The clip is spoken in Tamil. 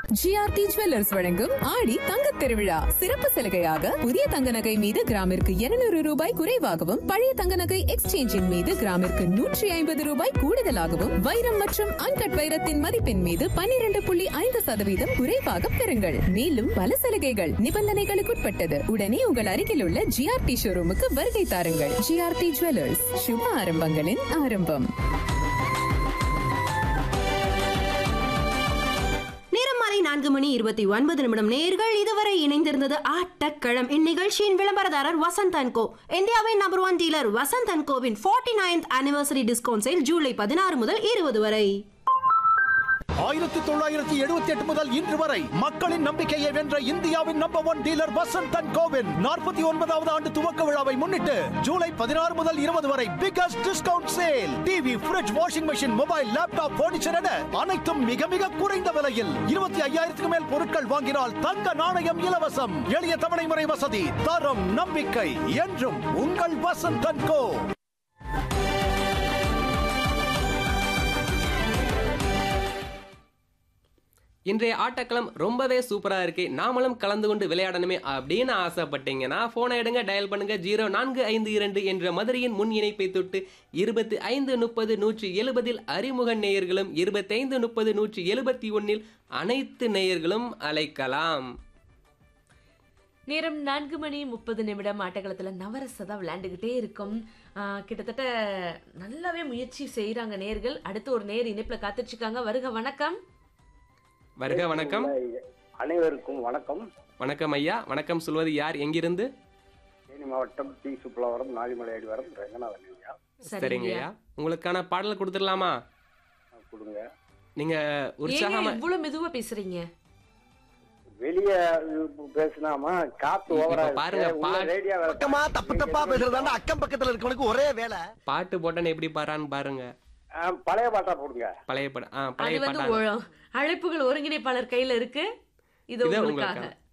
ஜிஆர்டி ஜுவல்லர்ஸ் வழங்கும் ஆடி தங்கத் திருவிழா சிறப்பு சலுகையாக புதிய தங்க நகை மீது கிராமிற்கு 200 ரூபாய் குறைவாகவும் பழைய தங்க நகை எக்ஸ்சேஞ்சின் மீது கிராமிற்கு 150 ரூபாய் கூடுதலாகவும் வைரம் மற்றும் அன்கட் வைரத்தின் மதிப்பின் மீது 12.5% குறைவாக பெறுங்கள். மேலும் பல சலுகைகள் நிபந்தனைகளுக்குட்பட்டது. உடனே உங்கள் அருகில் உள்ள ஜிஆர்டி ஷோரூமுக்கு வருகை தாருங்கள். ஜிஆர்டி ஜுவல்லர்ஸ், சுப ஆரம்பங்களின் ஆரம்பம். மாலை 4:29 நேயர்கள் இதுவரை இணைந்திருந்தது ஆட்டக்களம். இந்நிகழ்ச்சியின் விளம்பரதாரர் வசந்த் அண்ட் கோ. இந்தியாவின் number 1 dealer Vasanth and CoWIN 49th anniversary discount sale July 16 முதல் 20 வரை. 1978 முதல் இன்று வரை மக்களின் நம்பிக்கையை வென்ற இந்தியாவின் number 1 dealer Vasanth and CoWIN 49வது ஆண்டு துவக்க விழாவை முன்னிட்டு ஜூலை 16 முதல் 20 வரை biggest discount sale. TV, fridge, washing machine, mobile, laptop, furniture என அனைத்தும் மிக மிக குறைந்த விலையில். 25,000க்கு மேல் பொருட்கள் வாங்கினால் தங்க நாணயம் இலவசம். எளிய தவணை முறை வசதி. தரம், நம்பிக்கை என்றும் உங்கள் வசந்த் அண்ட் கோ. இன்றைய ஆட்டக்களம் ரொம்பவே சூப்பராக இருக்கு. நாமளும் கலந்து கொண்டு விளையாடணுமே அப்படின்னு ஆசைப்பட்டீங்கன்னா போனை எடுங்க, டயல் பண்ணுங்க 0452 என்ற மதுரையின் முன் இணைப்பை தொட்டு 2530-170 அறிமுக நேயர்களும் 2530-171 அனைத்து நேயர்களும் அழைக்கலாம். நேரம் 4:30 ஆட்டக்களத்தில் நவரசதா விளையாண்டுக்கிட்டே இருக்கும். கிட்டத்தட்ட நல்லாவே முயற்சி செய்கிறாங்க நேயர்கள். அடுத்து ஒரு நேர் இணைப்பில் காத்துட்ருக்காங்க. வருக, வணக்கம். வருக, வணக்கம். அனைவருக்கும் வணக்கம். வணக்கம் ஐயா. வணக்கம் சொல்வது யார், எங்கிருந்து? தேனி மாவட்டம் டி. சுப்புலவரம், நாலிமலை அடிவாரம், ரங்கநாதன் ஐயா. சரிங்க ஐயா, உங்களுக்கான பாடல் கொடுத்துடலாமா? கொடுங்க. நீங்க உற்சாகமா இவ்வளவு மெதுவா பேசுறீங்க? வெளிய பேசினாமா காத்து ஓவரா பாருங்க. பக்கமா தப்பு தப்பா பேசுறதாண்டா அக்கம் பக்கத்துல இருக்கவனுக்கு ஒரே வேலை. பாட்டு போட்டேன்னு எப்படி பாடுறான்னு பாருங்க. பழைய பாட்டா போடுங்க. பழைய பாடம். அது வந்து அழைப்புகள் ஒருங்கிணைப்பாளர் கையில இருக்கு. இது உங்களுக்காக.